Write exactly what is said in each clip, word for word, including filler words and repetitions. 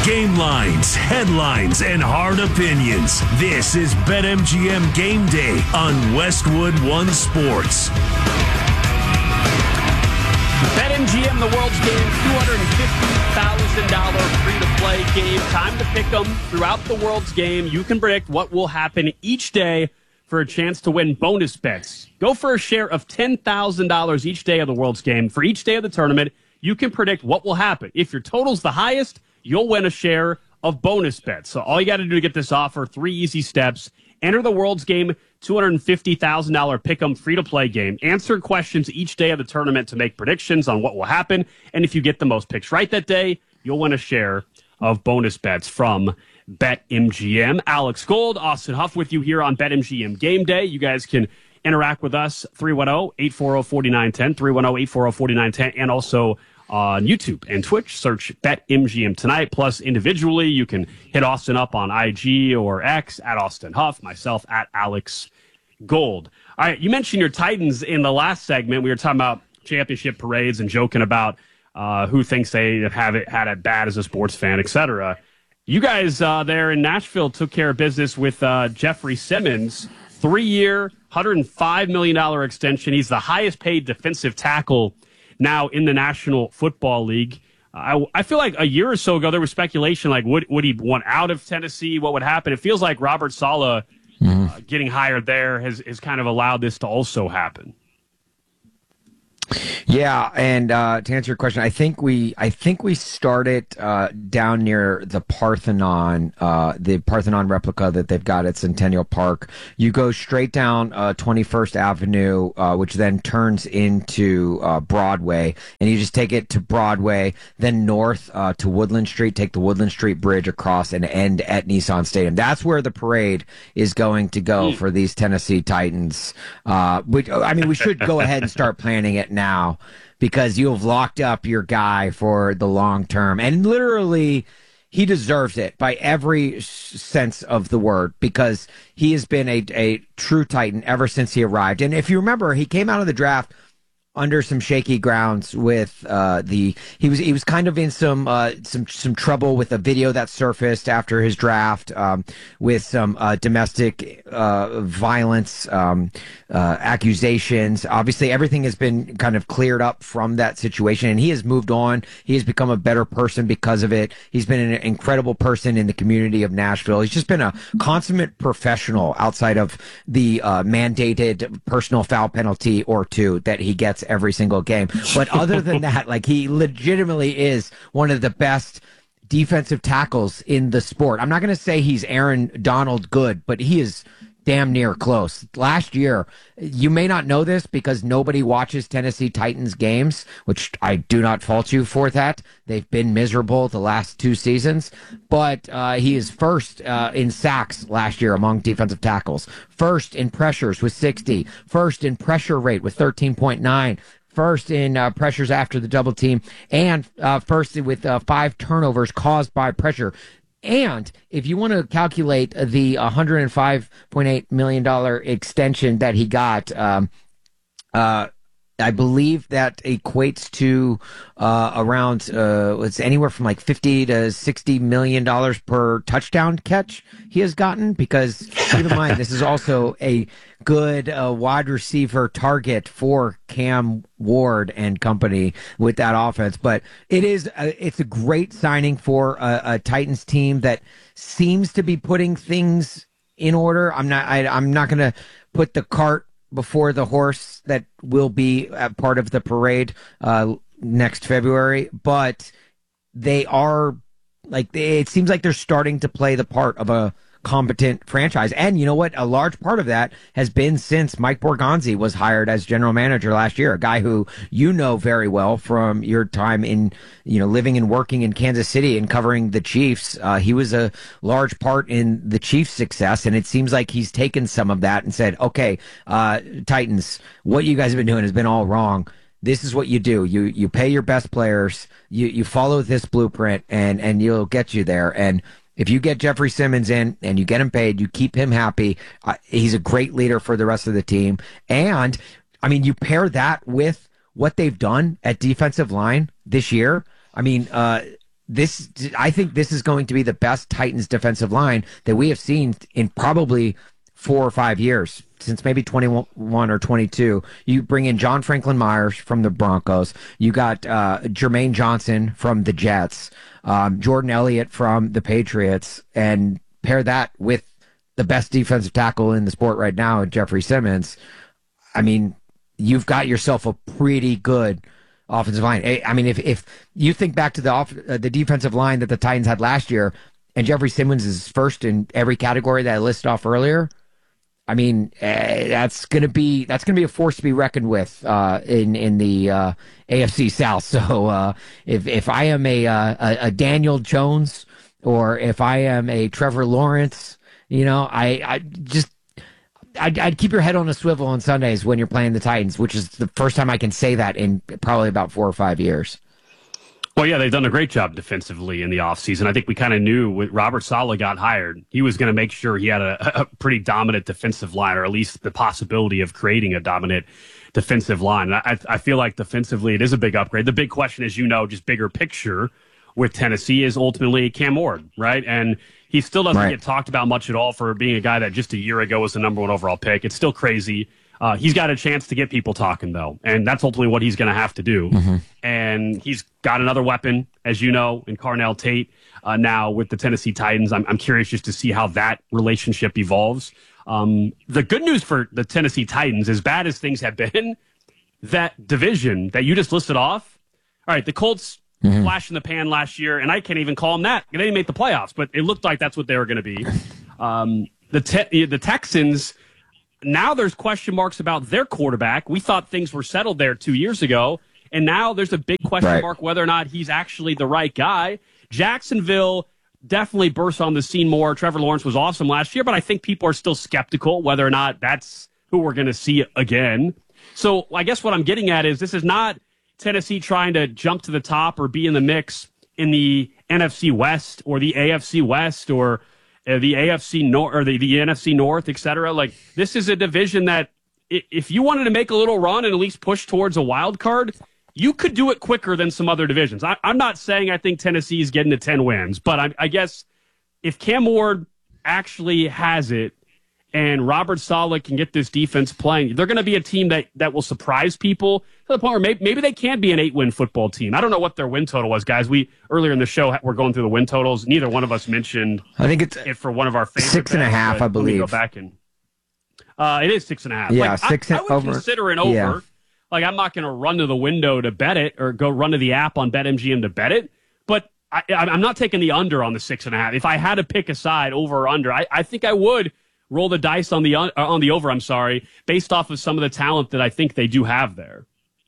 Game lines, headlines, and hard opinions. This is BetMGM Game Day on Westwood One Sports. BetMGM, the world's game, two hundred fifty thousand dollars free-to-play game. Time to pick them throughout the world's game. You can predict what will happen each day for a chance to win bonus bets. Go for a share of ten thousand dollars each day of the world's game. For each day of the tournament, you can predict what will happen. If your total's the highest, you'll win a share of bonus bets. So all you got to do to get this offer, three easy steps. Enter the world's game, two hundred fifty thousand dollars pick-em free-to-play game. Answer questions each day of the tournament to make predictions on what will happen. And if you get the most picks right that day, you'll win a share of bonus bets from BetMGM. Alex Gold, Austin Huff with you here on BetMGM Game Day. You guys can interact with us, three one zero, eight four zero, four nine one zero, three one zero, eight four zero, four nine one zero, and also on YouTube and Twitch. Search BetMGM Tonight. Plus, individually, you can hit Austin up on I G or X at Austin Huff, myself at Alex Gold. All right, you mentioned your Titans in the last segment. We were talking about championship parades and joking about uh, who thinks they have it had it bad as a sports fan, et cetera. You guys uh, there in Nashville took care of business with uh, Jeffrey Simmons, three-year, one hundred five million dollars extension. He's the highest-paid defensive tackle now in the National Football League. Uh, I, I feel like a year or so ago there was speculation like would would he want out of Tennessee? What would happen? It feels like Robert Saleh mm-hmm. uh, getting hired there has, has kind of allowed this to also happen. Yeah, and uh, to answer your question, I think we I think we started uh, down near the Parthenon, uh, the Parthenon replica that they've got at Centennial Park. You go straight down uh, twenty-first Avenue, uh, which then turns into uh, Broadway, and you just take it to Broadway, then north uh, to Woodland Street, take the Woodland Street Bridge across, and end at Nissan Stadium. That's where the parade is going to go mm. for these Tennessee Titans. Uh, which, I mean, we should go ahead and start planning it now. Now, because you have locked up your guy for the long term, and literally he deserves it by every sense of the word, because he has been a, a true Titan ever since he arrived. And if you remember, he came out of the draft under some shaky grounds with uh, the he was he was kind of in some uh, some some trouble with a video that surfaced after his draft um, with some uh, domestic uh, violence um, uh, accusations. Obviously, everything has been kind of cleared up from that situation, and he has moved on. He has become a better person because of it. He's been an incredible person in the community of Nashville. He's just been a consummate professional outside of the uh, mandated personal foul penalty or two that he gets every single game. But other than that, like, he legitimately is one of the best defensive tackles in the sport. I'm not going to say he's Aaron Donald good, but he is damn near close. Last year, you may not know this because nobody watches Tennessee Titans games, which I do not fault you for that. They've been miserable the last two seasons, but uh, he is first uh, in sacks last year among defensive tackles, first in pressures with sixty, first in pressure rate with thirteen point nine, first in uh, pressures after the double team, and uh, first with uh, five turnovers caused by pressure. And if you want to calculate the one hundred five point eight million dollars extension that he got, um, uh, I believe that equates to uh, around uh, it's anywhere from like fifty to sixty million dollars per touchdown catch he has gotten. Because keep in mind, this is also a good uh, wide receiver target for Cam Ward and company with that offense. But it is a, it's a great signing for a, a Titans team that seems to be putting things in order. I'm not I, I'm not going to put the cart before the horse that will be a part of the parade uh, next February, but they are like, it seems like they're starting to play the part of a competent franchise. And you know what? A large part of that has been since Mike Borgonzi was hired as general manager last year, a guy who you know very well from your time in, you know, living and working in Kansas City and covering the Chiefs. Uh, he was a large part in the Chiefs' success, and it seems like he's taken some of that and said, okay, uh, Titans, what you guys have been doing has been all wrong. This is what you do. You you pay your best players, you you follow this blueprint, and, and you'll get you there. And if you get Jeffrey Simmons in and you get him paid, you keep him happy, uh, he's a great leader for the rest of the team. And, I mean, you pair that with what they've done at defensive line this year. I mean, uh, this, I think this is going to be the best Titans defensive line that we have seen in probably four or five years, since maybe twenty-one or twenty-two. You bring in John Franklin Myers from the Broncos. You got uh, Jermaine Johnson from the Jets, um, Jordan Elliott from the Patriots, and pair that with the best defensive tackle in the sport right now, Jeffrey Simmons. I mean, you've got yourself a pretty good offensive line. I mean, if if you think back to the off, uh, the defensive line that the Titans had last year, and Jeffrey Simmons is first in every category that I listed off earlier, I mean, uh, that's gonna be that's gonna be a force to be reckoned with uh, in in the uh, A F C South. So uh, if if I am a, uh, a a Daniel Jones, or if I am a Trevor Lawrence, you know, I I just I'd, I'd keep your head on a swivel on Sundays when you're playing the Titans, which is the first time I can say that in probably about four or five years. Well, yeah, they've done a great job defensively in the offseason. I think we kind of knew when Robert Saleh got hired, he was going to make sure he had a, a pretty dominant defensive line, or at least the possibility of creating a dominant defensive line. And I, I feel like defensively it is a big upgrade. The big question, as you know, just bigger picture with Tennessee, is ultimately Cam Ward, right? And he still doesn't right. get talked about much at all for being a guy that just a year ago was the number one overall pick. It's still crazy. Uh, he's got a chance to get people talking, though, and that's ultimately what he's going to have to do. Mm-hmm. And he's got another weapon, as you know, in Carnell Tate uh, now with the Tennessee Titans. I'm, I'm curious just to see how that relationship evolves. Um, the good news for the Tennessee Titans, as bad as things have been, that division that you just listed off, all right, the Colts mm-hmm. flash in the pan last year, and I can't even call them that. They didn't make the playoffs, but it looked like that's what they were going to be. Um, the te- the Texans, now there's question marks about their quarterback. We thought things were settled there two years ago, and now there's a big question right. mark whether or not he's actually the right guy. Jacksonville definitely burst on the scene more. Trevor Lawrence was awesome last year, but I think people are still skeptical whether or not that's who we're going to see again. So I guess what I'm getting at is this is not Tennessee trying to jump to the top or be in the mix in the N F C West or the A F C West or uh, the A F C North or the, the N F C North, et cetera. Like, this is a division that if you wanted to make a little run and at least push towards a wild card, you could do it quicker than some other divisions. I, I'm not saying I think Tennessee is getting to ten wins, but I, I guess if Cam Ward actually has it and Robert Saleh can get this defense playing, they're going to be a team that, that will surprise people to the point where maybe, maybe they can be an eight-win football team. I don't know what their win total was, guys. We earlier in the show we're going through the win totals. Neither one of us mentioned. I think it's it for one of our favorite six and bets, a half. I believe. Let me go back and uh, it is six and a half. Yeah, like, six I, and I would over. consider an over. Yeah. Like, I'm not going to run to the window to bet it or go run to the app on BetMGM to bet it, but I, I'm not taking the under on the six and a half. If I had to pick a side, over or under, I, I think I would roll the dice on the uh, on the over. I'm sorry, based off of some of the talent that I think they do have there.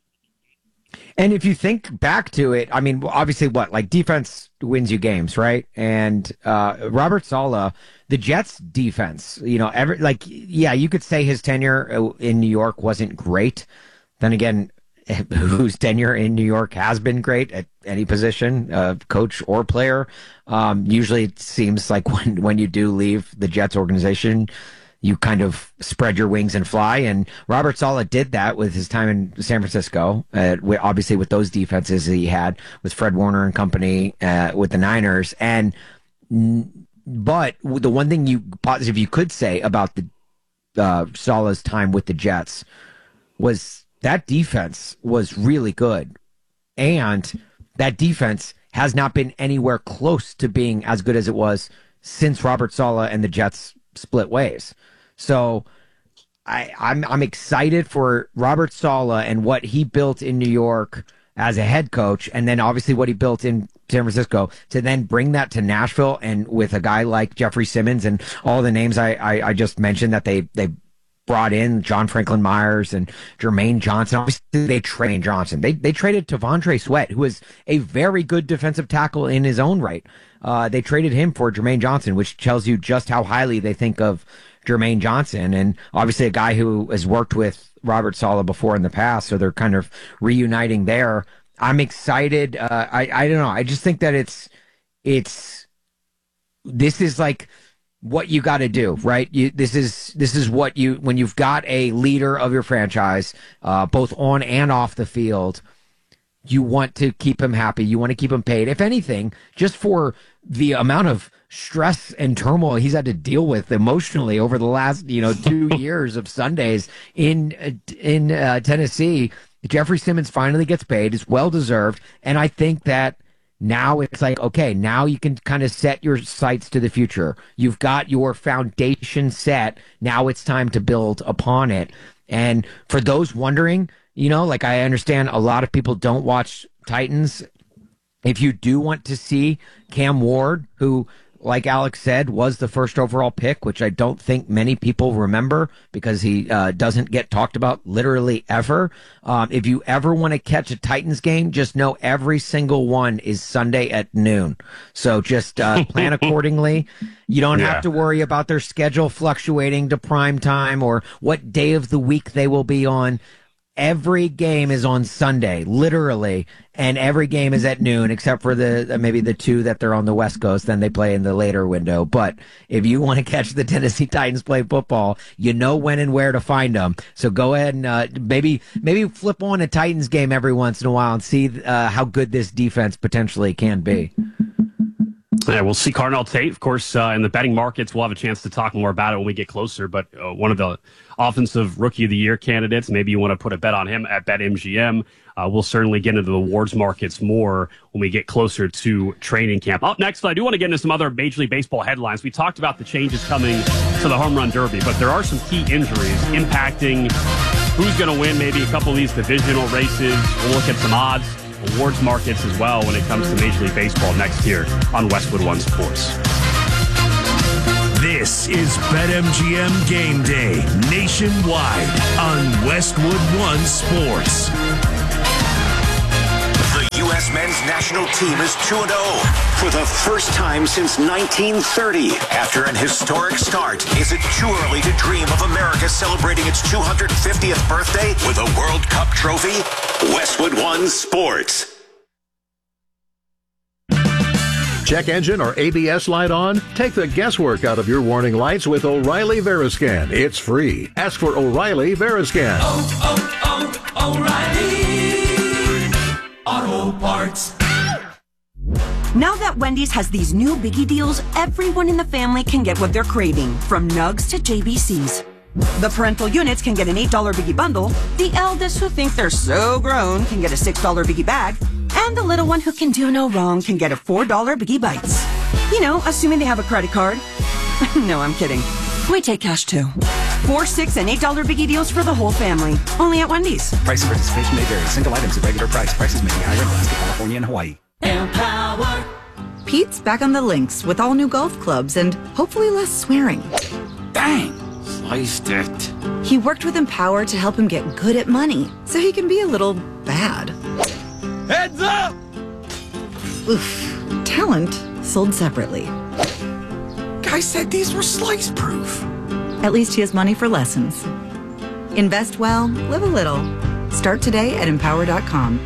And if you think back to it, I mean, obviously, what like defense wins you games, right? And uh, Robert Saleh, the Jets' defense, you know, every like, yeah, you could say his tenure in New York wasn't great. Then again, whose tenure in New York has been great at any position, uh, coach or player. Um, usually it seems like when, when you do leave the Jets organization, you kind of spread your wings and fly. And Robert Saleh did that with his time in San Francisco, uh, with, obviously with those defenses that he had with Fred Warner and company, uh, with the Niners. And, but the one thing you positive you could say about the, uh, Saleh's time with the Jets was that defense was really good. And that defense has not been anywhere close to being as good as it was since Robert Saleh and the Jets split ways. So I, I'm I'm excited for Robert Saleh and what he built in New York as a head coach, and then obviously what he built in San Francisco, to then bring that to Nashville, and with a guy like Jeffrey Simmons and all the names I, I, I just mentioned that they they brought in, John Franklin Myers and Jermaine Johnson. Obviously, they traded Johnson. They they traded T'Vondre Sweat, who is a very good defensive tackle in his own right. Uh, they traded him for Jermaine Johnson, which tells you just how highly they think of Jermaine Johnson. And obviously a guy who has worked with Robert Saleh before in the past, so they're kind of reuniting there. I'm excited. Uh, I, I don't know. I just think that it's, it's, this is like what you got to do, right? You, this is, this is what you, when you've got a leader of your franchise, uh, both on and off the field, you want to keep him happy. You want to keep him paid. If anything, just for the amount of stress and turmoil he's had to deal with emotionally over the last, you know, two years of Sundays in in uh, Tennessee, Jeffrey Simmons finally gets paid. It's well deserved, and I think that now it's like, okay, now you can kind of set your sights to the future. You've got your foundation set. Now it's time to build upon it. And for those wondering, you know, like I understand a lot of people don't watch Titans. If you do want to see Cam Ward, who, like Alex said, was the first overall pick, which I don't think many people remember because he uh, doesn't get talked about literally ever. Um, if you ever want to catch a Titans game, just know every single one is Sunday at noon. So just uh, plan accordingly. You don't yeah. have to worry about their schedule fluctuating to prime time or what day of the week they will be on. Every game is on Sunday, literally, and every game is at noon, except for the maybe the two that they're on the West Coast. Then they play in the later window. But if you want to catch the Tennessee Titans play football, you know when and where to find them. So go ahead and uh, maybe maybe flip on a Titans game every once in a while and see uh, how good this defense potentially can be. Yeah, we'll see Cardinal Tate, of course, uh, in the betting markets. We'll have a chance to talk more about it when we get closer. But uh, one of the offensive rookie of the year candidates, maybe you want to put a bet on him at BetMGM. Uh, we'll certainly get into the awards markets more when we get closer to training camp. Up next, I do want to get into some other Major League Baseball headlines. We talked about the changes coming to the Home Run Derby, but there are some key injuries impacting who's going to win maybe a couple of these divisional races. We'll look at some odds, awards markets as well when it comes to Major League Baseball next year on Westwood One Sports. This is BetMGM Game Day nationwide on Westwood One Sports. The U S men's national team is two and oh for the first time since nineteen thirty. After an historic start, is it too early to dream of America celebrating its two hundred fiftieth birthday with a World Cup trophy? Westwood One Sports. Check engine or A B S light on? Take the guesswork out of your warning lights with O'Reilly Veriscan. It's free. Ask for O'Reilly Veriscan. Oh, oh, oh, O'Reilly Auto Parts. Now that Wendy's has these new biggie deals, everyone in the family can get what they're craving, from nugs to J B Cs. The parental units can get an eight dollar biggie bundle, the eldest who think they're so grown can get a six dollar biggie bag, and the little one who can do no wrong can get a four dollar biggie bites. You know, assuming they have a credit card. No, I'm kidding. We take cash too. Four, six, and eight dollar biggie deals for the whole family. Only at Wendy's. Price and participation may vary. Single items at regular price. Prices may be higher in Alaska, California, and Hawaii. Empower. Pete's back on the links with all new golf clubs and hopefully less swearing. Bang! Sliced it. He worked with Empower to help him get good at money, so he can be a little bad. Heads up! Oof. Talent sold separately. Guy said these were slice proof. At least he has money for lessons. Invest well, live a little. Start today at empower dot com.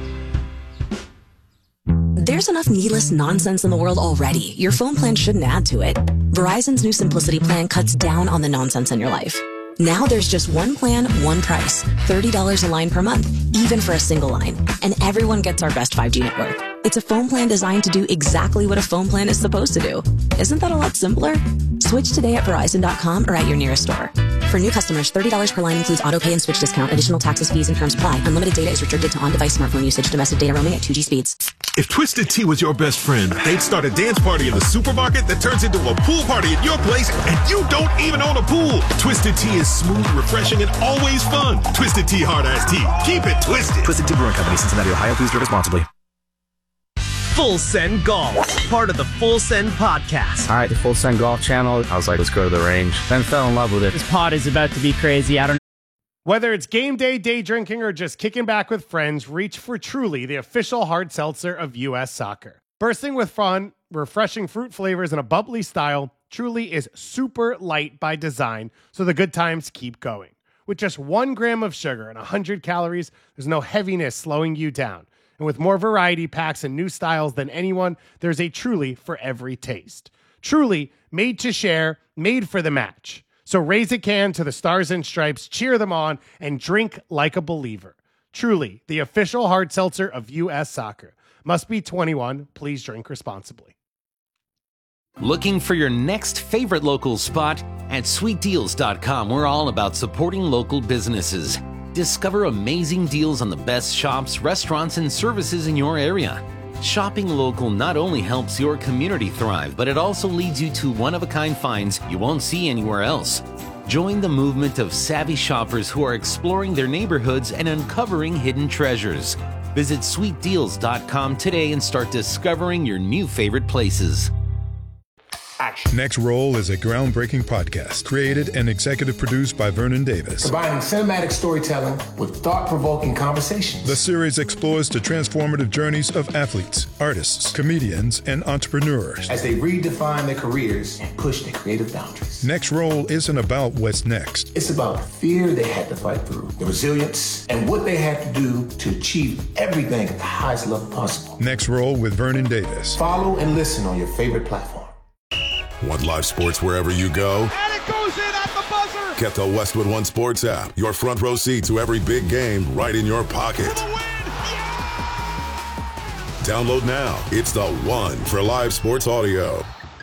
There's enough needless nonsense in the world already. Your phone plan shouldn't add to it. Verizon's new Simplicity plan cuts down on the nonsense in your life. Now there's just one plan, one price. thirty dollars a line per month, even for a single line. And everyone gets our best five G network. It's a phone plan designed to do exactly what a phone plan is supposed to do. Isn't that a lot simpler? Switch today at Verizon dot com or at your nearest store. For new customers, thirty dollars per line includes auto pay and switch discount. Additional taxes, fees, and terms apply. Unlimited data is restricted to on-device smartphone usage. Domestic data roaming at two G speeds. If Twisted Tea was your best friend, they'd start a dance party in the supermarket that turns into a pool party at your place, and you don't even own a pool. Twisted Tea is smooth, refreshing, and always fun. Twisted Tea Hard Iced Tea. Keep it twisted. Twisted Tea Brewing Company, Cincinnati, Ohio. Please drink responsibly. Full Send Golf, part of the Full Send podcast. All right, the Full Send Golf channel. I was like, let's go to the range. Then fell in love with it. This pod is about to be crazy. I don't Whether it's game day, day drinking, or just kicking back with friends, reach for Truly, the official hard seltzer of U S Soccer. Bursting with fun, refreshing fruit flavors, and a bubbly style, Truly is super light by design, so the good times keep going. With just one gram of sugar and one hundred calories, there's no heaviness slowing you down. And with more variety packs and new styles than anyone, there's a Truly for every taste. Truly, made to share, made for the match. So raise a can to the Stars and Stripes, cheer them on, and drink like a believer. Truly, the official hard seltzer of U S Soccer. Must be twenty-one. Please drink responsibly. Looking for your next favorite local spot? At sweet deals dot com, we're all about supporting local businesses. Discover amazing deals on the best shops, restaurants, and services in your area. Shopping local not only helps your community thrive, but it also leads you to one-of-a-kind finds you won't see anywhere else. Join the movement of savvy shoppers who are exploring their neighborhoods and uncovering hidden treasures. Visit sweet deals dot com today and start discovering your new favorite places. Action. Next Roll is a groundbreaking podcast created and executive produced by Vernon Davis. Combining cinematic storytelling with thought-provoking conversations. The series explores the transformative journeys of athletes, artists, comedians, and entrepreneurs as they redefine their careers and push their creative boundaries. Next Roll isn't about what's next. It's about the fear they had to fight through, the resilience, and what they had to do to achieve everything at the highest level possible. Next Roll with Vernon Davis. Follow and listen on your favorite platform. Want live sports wherever you go? And it goes in at the buzzer! Get the Westwood One Sports app. Your front row seat to every big game right in your pocket. Download now. It's the one for live sports audio.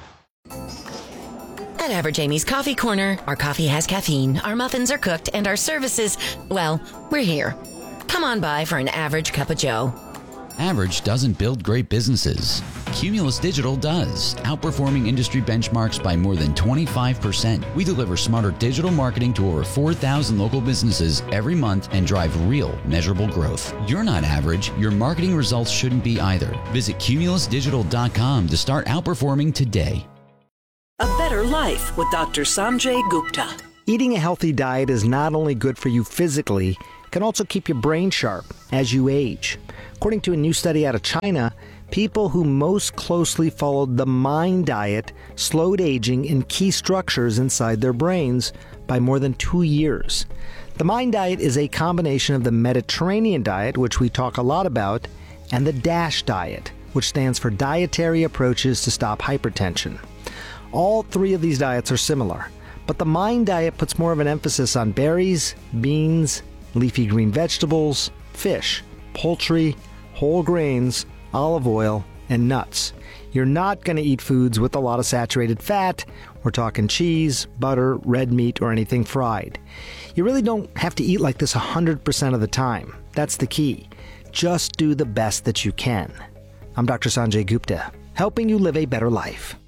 At Average Amy's Coffee Corner, our coffee has caffeine, our muffins are cooked, and our services, well, we're here. Come on by for an average cup of joe. Average doesn't build great businesses. Cumulus Digital does, outperforming industry benchmarks by more than twenty-five percent. We deliver smarter digital marketing to over four thousand local businesses every month and drive real, measurable growth. You're not average. Your marketing results shouldn't be either. Visit cumulus digital dot com to start outperforming today. A better life with Doctor Sanjay Gupta. Eating a healthy diet is not only good for you physically, it can also keep your brain sharp as you age. According to a new study out of China, people who most closely followed the MIND diet slowed aging in key structures inside their brains by more than two years. The MIND diet is a combination of the Mediterranean diet, which we talk a lot about, and the DASH diet, which stands for Dietary Approaches to Stop Hypertension. All three of these diets are similar, but the MIND diet puts more of an emphasis on berries, beans, leafy green vegetables, fish, poultry, whole grains, olive oil, and nuts. You're not going to eat foods with a lot of saturated fat. We're talking cheese, butter, red meat, or anything fried. You really don't have to eat like this one hundred percent of the time. That's the key. Just do the best that you can. I'm Doctor Sanjay Gupta, helping you live a better life.